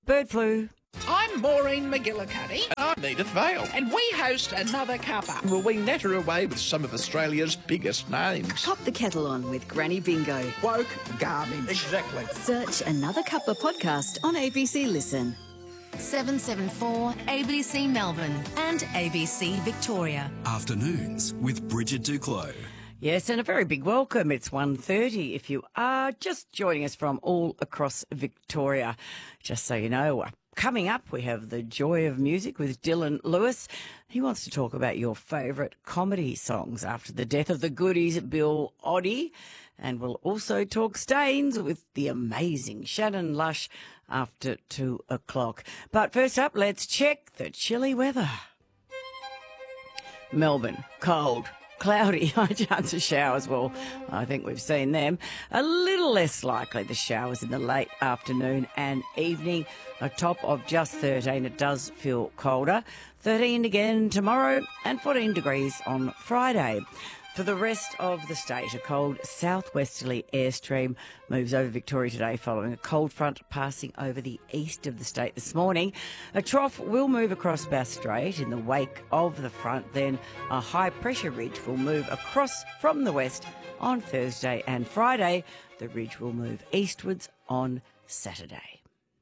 Bird flu. I'm Maureen McGillicuddy. I'm Edith Vale. And we host Another Cuppa. Will we natter away with some of Australia's biggest names? Pop the kettle on with Granny Bingo. Woke garbage. Exactly. Search Another Cuppa podcast on ABC Listen. 774 ABC Melbourne and ABC Victoria. Afternoons with Bridget Duclos. Yes, and a very big welcome. It's 1:30 if you are just joining us from all across Victoria. Just so you know, coming up we have The Joy of Music with Dylan Lewis. He wants to talk about your favourite comedy songs after the death of the goodies Bill Oddie. And we'll also talk Stains with the amazing Shannon Lush after 2 o'clock. But first up, let's check the chilly weather. Melbourne, cold. Cloudy, high chance of showers. Well, I think we've seen them. A little less likely the showers in the late afternoon and evening. A top of just 13. It does feel colder. 13 again tomorrow and 14 degrees on Friday. For the rest of the state, a cold southwesterly airstream moves over Victoria today following a cold front passing over the east of the state this morning. A trough will move across Bass Strait in the wake of the front. Then a high-pressure ridge will move across from the west on Thursday and Friday. The ridge will move eastwards on Saturday.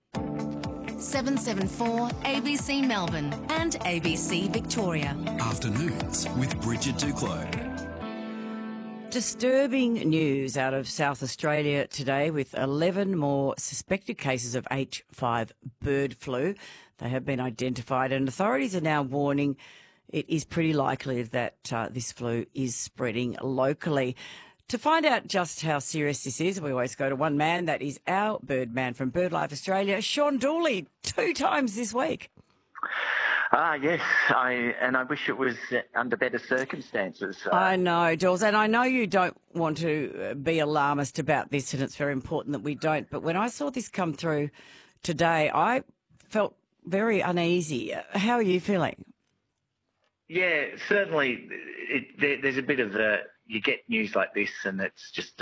774 ABC Melbourne and ABC Victoria. Afternoons with Bridget Duclos. Disturbing news out of South Australia today with 11 more suspected cases of H5 bird flu. They have been identified and authorities are now warning it is pretty likely that this flu is spreading locally. To find out just how serious this is, we always go to one man. That is our bird man from BirdLife Australia, Sean Dooley, 2 times this week. Yes, I wish it was under better circumstances. I know, Jules, and I know you don't want to be alarmist about this, and it's very important that we don't, but when I saw this come through today, I felt very uneasy. How are you feeling? Yeah, certainly there's a bit of you get news like this and it's just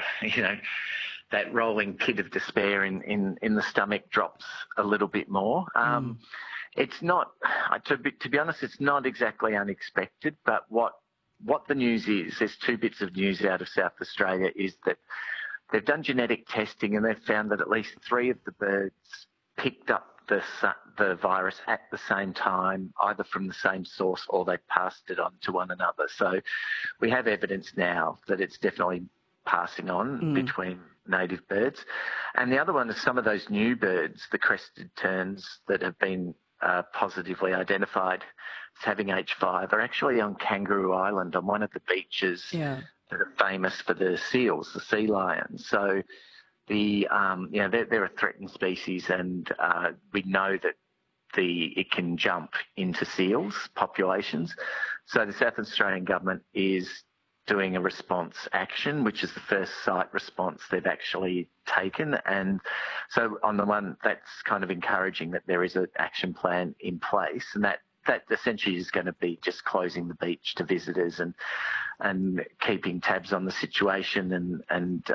that rolling pit of despair in the stomach drops a little bit more. It's not, to be honest, it's not exactly unexpected, but what the news is, there's 2 bits of news out of South Australia, is that they've done genetic testing and they've found that at least 3 of the birds picked up the virus at the same time, either from the same source or they passed it on to one another. So we have evidence now that it's definitely passing on between native birds. And the other one is some of those new birds, the crested terns that have been positively identified as having H5 are actually on Kangaroo Island on one of the beaches that are famous for the seals, the sea lions. So they're a threatened species, and we know that it can jump into seals populations. So the South Australian government is doing a response action, which is the first site response they've actually taken. And so on the one, that's kind of encouraging that there is an action plan in place, and that essentially is going to be just closing the beach to visitors and keeping tabs on the situation and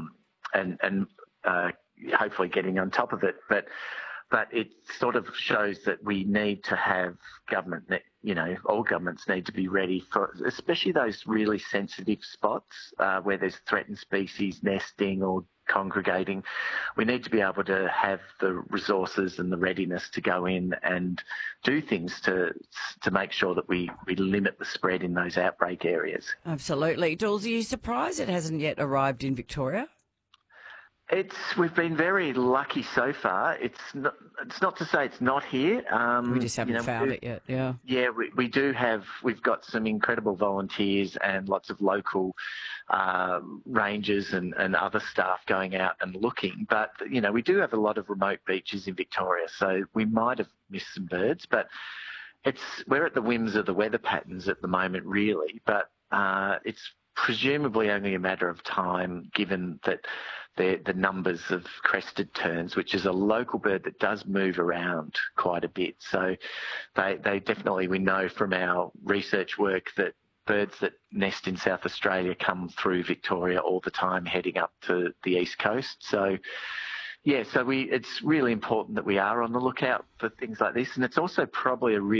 hopefully getting on top of it. But it sort of shows that we need to have government, all governments need to be ready for, especially those really sensitive spots where there's threatened species nesting or congregating. We need to be able to have the resources and the readiness to go in and do things to make sure that we limit the spread in those outbreak areas. Absolutely. Jules, are you surprised it hasn't yet arrived in Victoria? We've been very lucky so far. It's not to say it's not here. We just haven't found it yet. Yeah. Yeah, we do have. We've got some incredible volunteers and lots of local rangers and other staff going out and looking. But we do have a lot of remote beaches in Victoria, so we might have missed some birds. But we're at the whims of the weather patterns at the moment, really. But it's presumably only a matter of time, given that the numbers of crested terns, which is a local bird that does move around quite a bit. So they definitely, we know from our research work that birds that nest in South Australia come through Victoria all the time, heading up to the east coast. So Yeah, so it's really important that we are on the lookout for things like this, and it's also probably a